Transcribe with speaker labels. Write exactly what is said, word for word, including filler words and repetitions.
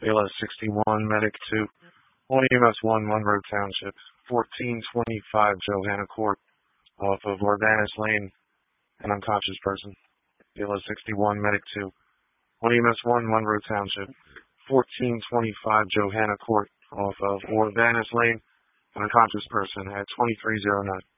Speaker 1: A L S sixty-one, Medic two, one E M S one, Monroe Township, fourteen twenty-five Johanna Court, off of Urbanus Lane, an unconscious person. A L S sixty-one, Medic two, one E M S one, Monroe Township, fourteen twenty-five Johanna Court, off of Urbanus Lane, an unconscious person at twenty-three oh nine.